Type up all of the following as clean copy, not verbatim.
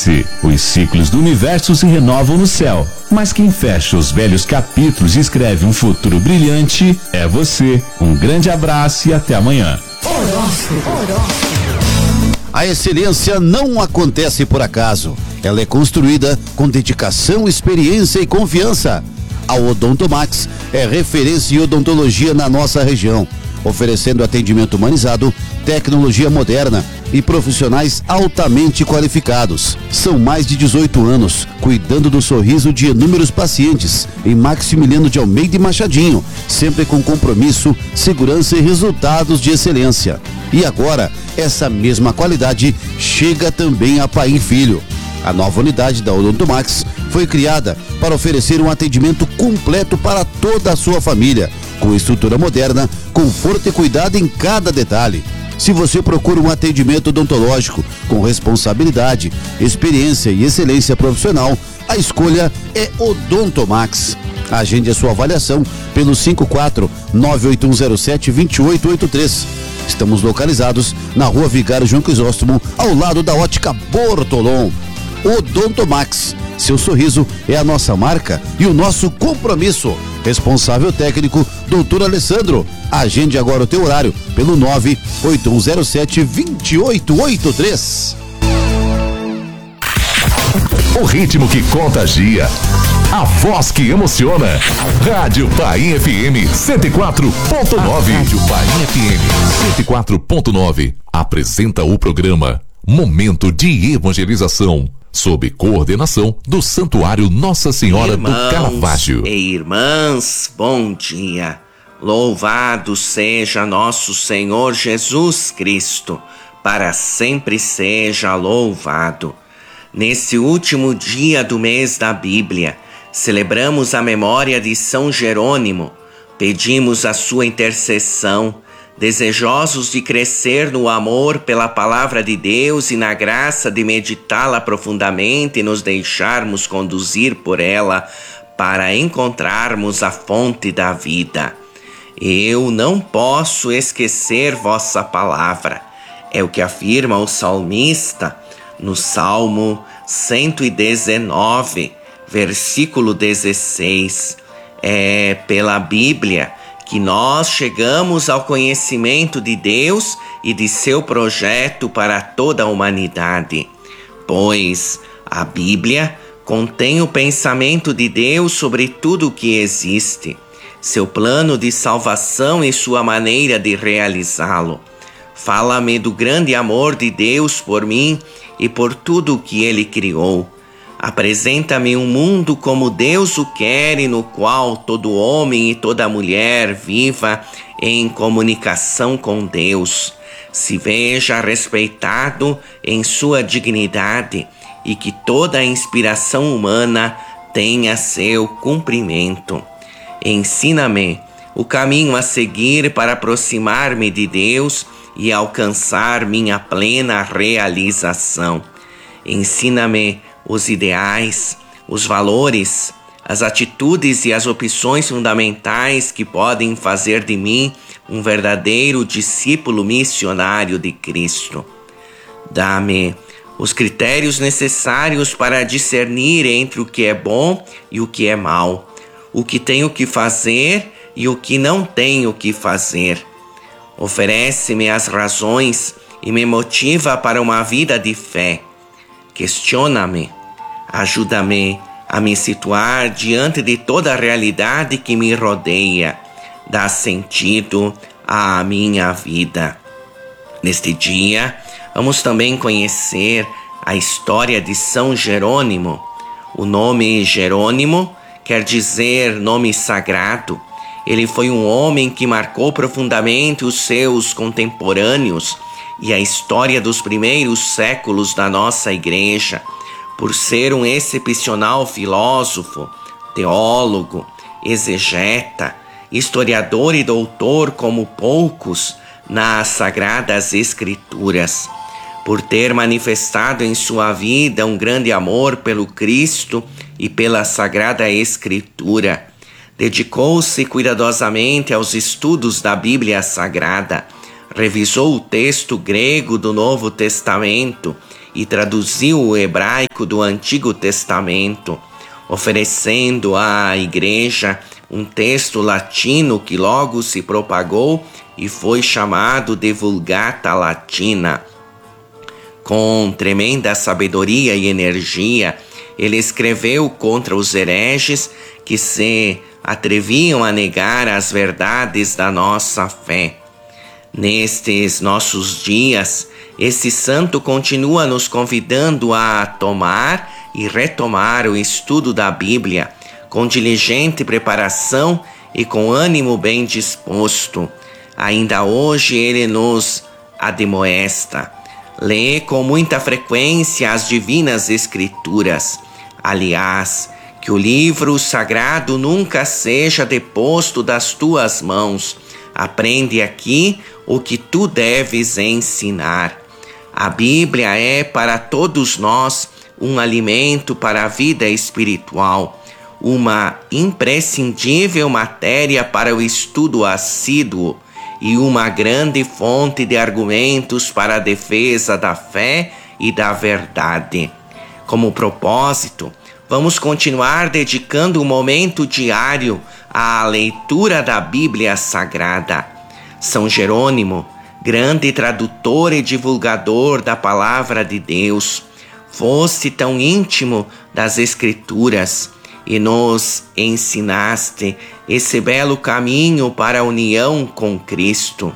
renasce. Os ciclos do universo se renovam no céu. Mas quem fecha os velhos capítulos e escreve um futuro brilhante é você. Um grande abraço e até amanhã. A excelência não acontece por acaso. Ela é construída com dedicação, experiência e confiança. A Odontomax é referência em odontologia na nossa região, oferecendo atendimento humanizado, tecnologia moderna e profissionais altamente qualificados. São mais de 18 anos, cuidando do sorriso de inúmeros pacientes em Maximiliano de Almeida e Machadinho, sempre com compromisso, segurança e resultados de excelência. E agora, essa mesma qualidade chega também a Paim Filho. A nova unidade da Odontomax foi criada para oferecer um atendimento completo para toda a sua família, com estrutura moderna, conforto e cuidado em cada detalhe. Se você procura um atendimento odontológico com responsabilidade, experiência e excelência profissional, a escolha é Odontomax. Agende a sua avaliação pelo 54-98107-2883. Estamos localizados na Rua Vigário João Crisóstomo, ao lado da Ótica Bortolom. Odontomax, seu sorriso é a nossa marca e o nosso compromisso. Responsável técnico, Dr. Alessandro. Agende agora o teu horário pelo 98107-2883. O ritmo que contagia, a voz que emociona. Rádio Paim FM 104.9. Rádio Paim FM 104.9 apresenta o programa Momento de Evangelização, sob coordenação do Santuário Nossa Senhora do Caravaggio. E irmãs, bom dia. Louvado seja nosso Senhor Jesus Cristo, para sempre seja louvado. Nesse último dia do mês da Bíblia, celebramos a memória de São Jerônimo, pedimos a sua intercessão, desejosos de crescer no amor pela palavra de Deus e na graça de meditá-la profundamente e nos deixarmos conduzir por ela para encontrarmos a fonte da vida. Eu não posso esquecer vossa palavra, é o que afirma o salmista no Salmo 119, versículo 16. É pela Bíblia que nós chegamos ao conhecimento de Deus e de seu projeto para toda a humanidade, pois a Bíblia contém o pensamento de Deus sobre tudo o que existe, seu plano de salvação e sua maneira de realizá-lo. Fala-me do grande amor de Deus por mim e por tudo o que Ele criou. Apresenta-me um mundo como Deus o quer e no qual todo homem e toda mulher viva em comunicação com Deus, se veja respeitado em sua dignidade e que toda a inspiração humana tenha seu cumprimento. Ensina-me o caminho a seguir para aproximar-me de Deus e alcançar minha plena realização. Ensina-me os ideais, os valores, as atitudes e as opções fundamentais que podem fazer de mim um verdadeiro discípulo missionário de Cristo. Dá-me os critérios necessários para discernir entre o que é bom e o que é mal, o que tenho que fazer e o que não tenho que fazer. Oferece-me as razões e me motiva para uma vida de fé. Questiona-me, ajuda-me a me situar diante de toda a realidade que me rodeia, dá sentido à minha vida. Neste dia, vamos também conhecer a história de São Jerônimo. O nome Jerônimo quer dizer nome sagrado. Ele foi um homem que marcou profundamente os seus contemporâneos e a história dos primeiros séculos da nossa igreja, por ser um excepcional filósofo, teólogo, exegeta, historiador e doutor como poucos nas Sagradas Escrituras, por ter manifestado em sua vida um grande amor pelo Cristo e pela Sagrada Escritura. Dedicou-se cuidadosamente aos estudos da Bíblia Sagrada, revisou o texto grego do Novo Testamento e traduziu o hebraico do Antigo Testamento, oferecendo à Igreja um texto latino que logo se propagou e foi chamado de Vulgata Latina. Com tremenda sabedoria e energia, ele escreveu contra os hereges que se atreviam a negar as verdades da nossa fé. Nestes nossos dias, esse santo continua nos convidando a tomar e retomar o estudo da Bíblia com diligente preparação e com ânimo bem disposto. Ainda hoje ele nos admoesta. Lê com muita frequência as divinas Escrituras. Aliás, que o livro sagrado nunca seja deposto das tuas mãos. Aprende aqui o que tu deves ensinar. A Bíblia é para todos nós um alimento para a vida espiritual, uma imprescindível matéria para o estudo assíduo e uma grande fonte de argumentos para a defesa da fé e da verdade. Como propósito, vamos continuar dedicando um momento diário à leitura da Bíblia Sagrada. São Jerônimo, grande tradutor e divulgador da Palavra de Deus, foste tão íntimo das Escrituras e nos ensinaste esse belo caminho para a união com Cristo.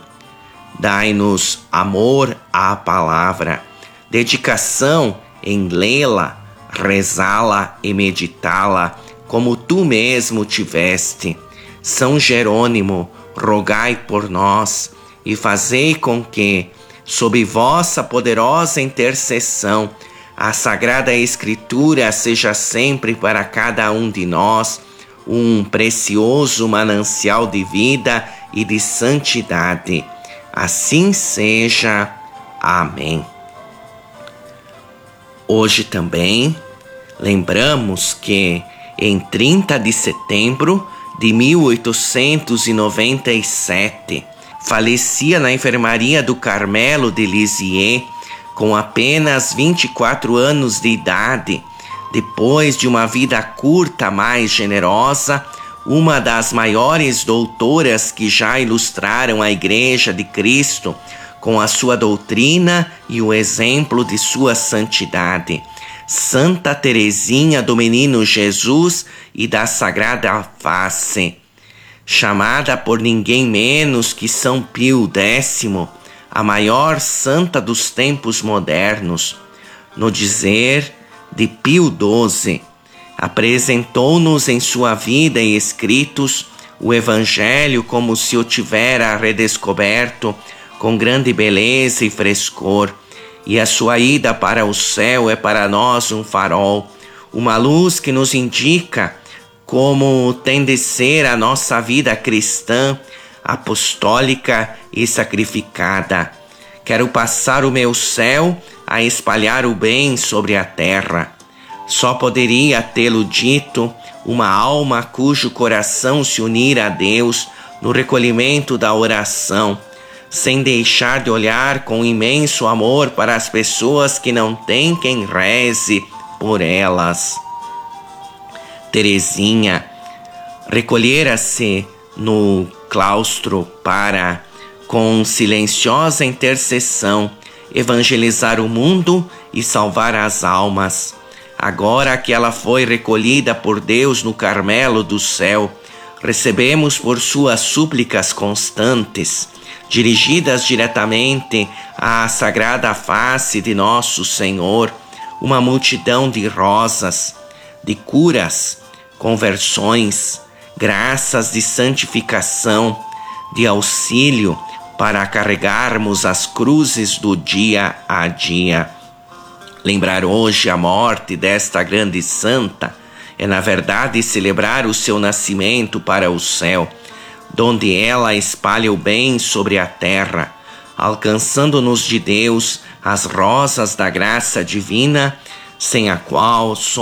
Dai-nos amor à palavra, dedicação em lê-la, rezá-la e meditá-la, como tu mesmo tiveste. São Jerônimo, rogai por nós e fazei com que, sob vossa poderosa intercessão, a Sagrada Escritura seja sempre para cada um de nós um precioso manancial de vida e de santidade. Assim seja. Amém. Hoje também lembramos que em 30 de setembro de 1897 falecia na enfermaria do Carmelo de Lisieux, com apenas 24 anos de idade, depois de uma vida curta, mais generosa, uma das maiores doutoras que já ilustraram a Igreja de Cristo com a sua doutrina e o exemplo de sua santidade, Santa Teresinha do Menino Jesus e da Sagrada Face, chamada por ninguém menos que São Pio X, a maior santa dos tempos modernos. No dizer de Pio XII, apresentou-nos em sua vida e escritos o Evangelho como se o tivera redescoberto com grande beleza e frescor, e a sua ida para o céu é para nós um farol, uma luz que nos indica como tem de ser a nossa vida cristã, apostólica e sacrificada. Quero passar o meu céu a espalhar o bem sobre a terra. Só poderia tê-lo dito uma alma cujo coração se unir a Deus no recolhimento da oração, sem deixar de olhar com imenso amor para as pessoas que não têm quem reze por elas. Teresinha recolhera-se no claustro para, com silenciosa intercessão, evangelizar o mundo e salvar as almas. Agora que ela foi recolhida por Deus no Carmelo do céu, recebemos por suas súplicas constantes, dirigidas diretamente à Sagrada Face de nosso Senhor, uma multidão de rosas, de curas, conversões, graças de santificação, de auxílio para carregarmos as cruzes do dia a dia. Lembrar hoje a morte desta grande santa é, na verdade, celebrar o seu nascimento para o céu, donde ela espalha o bem sobre a terra, alcançando-nos de Deus as rosas da graça divina, sem a qual somos